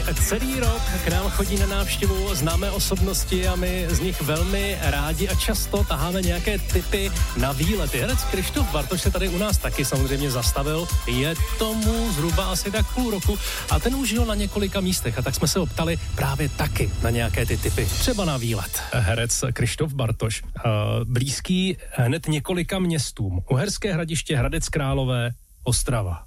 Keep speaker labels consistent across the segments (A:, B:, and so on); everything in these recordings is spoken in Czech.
A: celý rok k nám chodí na návštěvu známé osobnosti a my z nich velmi rádi a často taháme nějaké tipy na výlety. Herec Krištof Bartoš se tady u nás taky samozřejmě zastavil. Je tomu zhruba asi tak půl roku a ten už žil na několika místech a tak jsme se optali právě taky na nějaké ty tipy. Třeba na výlet. Herec Krištof Bartoš, blízký hned několika městům. Uherské Hradiště, Hradec Králové, Ostrava.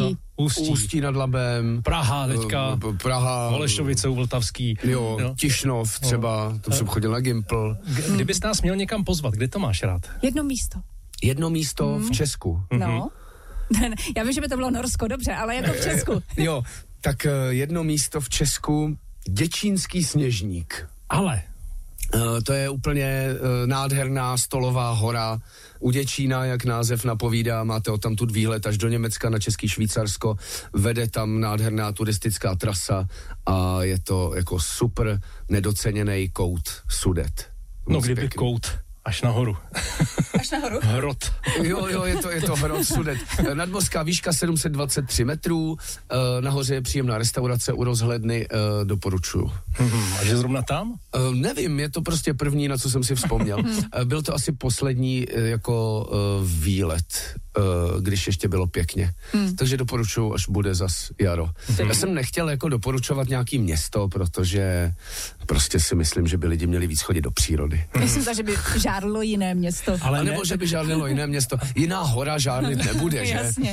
B: Ústí nad Labem.
A: Praha teďka.
B: Praha.
A: Holešovice u Vltavský.
B: Jo, Tišnov třeba, tam jsem chodil na Gimpl.
A: Kdybys nás měl někam pozvat, kde to máš rád?
C: Jedno místo
B: v Česku.
C: No. Já vím, že by to bylo Norsko, dobře, ale jako v Česku.
B: Jo, tak jedno místo v Česku, Děčínský Sněžník.
A: Ale...
B: To je úplně nádherná stolová hora u Děčína, jak název napovídá, máte odtamtud výhled až do Německa na Český Švýcarsko, vede tam nádherná turistická trasa a je to jako super nedoceněný kout Sudet.
A: No kdyby pěkný. Kout až nahoru.
C: Až nahoru?
A: Hrot.
B: Jo, je to hrot Sudet. Nadmořská výška 723 metrů, nahoře je příjemná restaurace u rozhledny, doporučuju.
A: A že zrovna tam?
B: Nevím, je to prostě první, na co jsem si vzpomněl. Byl to asi poslední jako výlet, když ještě bylo pěkně. Takže doporučuju, až bude zas jaro. Já jsem nechtěl jako doporučovat nějaký město, protože prostě si myslím, že by lidi měli víc chodit do přírody.
C: Myslím, že by žárlo jiné město.
B: Ale nebo že by žárnilo jiné město. Jiná hora žárlit nebude, že?
C: Jasně.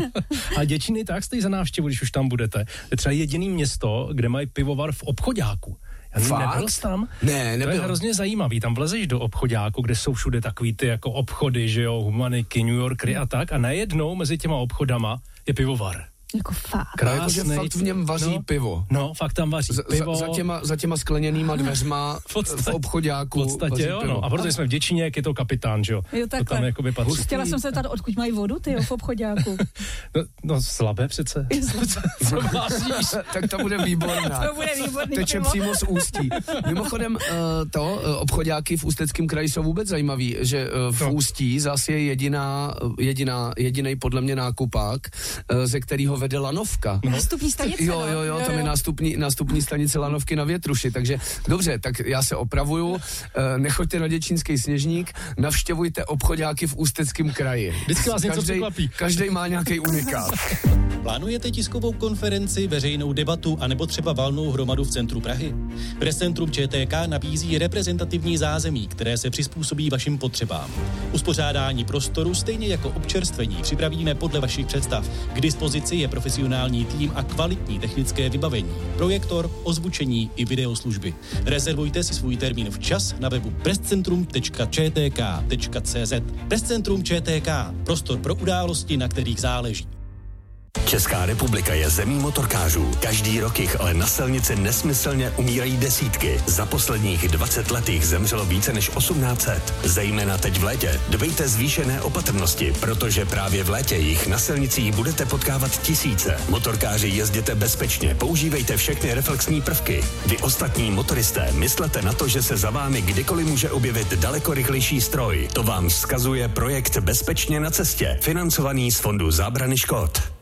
A: A Děčíny tak stojí za návštěvu, když už tam budete. Je třeba jediný město, kde mají pivovar v obchoďáku. Nebyl jsi tam?
B: Ne, nebyl.
A: To je hrozně zajímavý. Tam vlezeš do obchoďáku, kde jsou všude takový ty jako obchody, že jo, Humaniky, New Yorkery a tak. A najednou mezi těma obchodama je pivovar.
C: Jako fakt.
B: Jakože fakt v něm vaří pivo.
A: No, fakt tam vaří pivo.
B: Za těma skleněnýma dveřma v obchoďáku.
A: V podstatě jo, no. A protože jsme v Děčíně, jak je to Kapitán, že jo?
C: Jo, takhle.
A: To tam jakoby patří.
C: Chtěla jsem se tady, odkud mají vodu, ty jo, v obchoďáku.
A: No slabé přece. Co vážíš?
B: Tak to bude výborná.
C: To bude výborný
B: Teče
C: pivo.
B: přímo z Ústí. Mimochodem, obchoďáky v Ústeckém kraji jsou vůbec zajímavý, že v Ústí zase je jedinej podle mě nákupák, ze kterého vede lanovka.
C: Nástupní stanice,
B: Jo, tam je nástupní stanice lanovky na Větruši, takže dobře, tak já se opravuju, nechoďte na Děčínský Sněžník, navštěvujte obchoďáky v Ústeckém kraji.
A: Vždycky vás něco překvapí.
B: Každý má nějaký unikát.
D: Plánujete tiskovou konferenci, veřejnou debatu anebo třeba valnou hromadu v centru Prahy? Prescentrum ČTK nabízí reprezentativní zázemí, které se přizpůsobí vašim potřebám. Uspořádání prostoru stejně jako občerstvení připravíme podle vašich představ. K dispozici je profesionální tým a kvalitní technické vybavení, projektor, ozvučení i videoslužby. Rezervujte si svůj termín včas na webu prescentrum.čtk.cz. Prescentrum ČTK, prostor pro události, na kterých záleží.
E: Česká republika je zemí motorkářů. Každý rok jich ale na silnici nesmyslně umírají desítky. Za posledních 20 let jich zemřelo více než 1800. Zejména teď v létě dbejte zvýšené opatrnosti, protože právě v létě jich na silnicích budete potkávat tisíce. Motorkáři, jezděte bezpečně, používejte všechny reflexní prvky. Vy ostatní motoristé, myslete na to, že se za vámi kdykoliv může objevit daleko rychlejší stroj. To vám vzkazuje projekt Bezpečně na cestě, financovaný z Fondu zábrany škod.